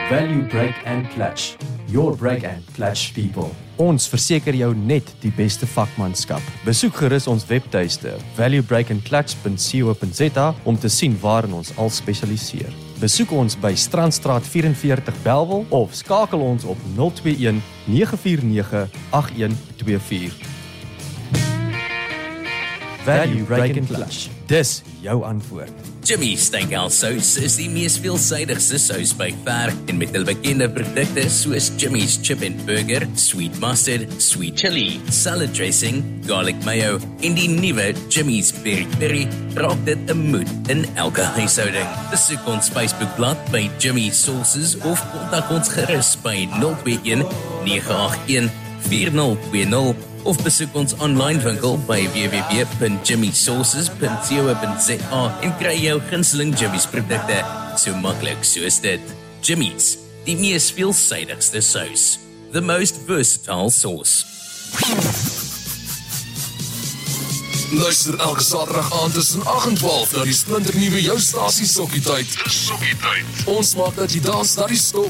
Value Brake and Clutch. Your brake and clutch people. Ons verseker jou net die beste vakmanskap. Besoek gerus ons webtuiste valuebreakandclutch.co.za om te sien waarin ons al spesialiseer. Besoek ons by Strandstraat 44 Bellville of skakel ons op 021 949 8124. Value Brake and Clutch. Dis jou antwoord. Jimmy's Steakhouse Sous is die mees veelsidigste sous by ver en met hul bekende produkte soos Jimmy's Chip and Burger, Sweet Mustard, Sweet Chili, Salad Dressing, Garlic Mayo en die nuwe Jimmy's Peri Peri raak dit 'n moed in elke huishouding. Besoek ons Facebookblad by Jimmy Sauces of kontak ons gerus by 021 981 4020 of besoek ons online winkel by www.jimmysauces.co.za en kry jou gunsteling Jimmy's produkte so maklik soos dit. Jimmy's, die mees veelsidigste sous. The most versatile sauce. Luister elke Saterdag aand tussen 8 en 12 na die splinternuwe jou stasie Sokkie Tyd. Ons maak dat jy dans na die stof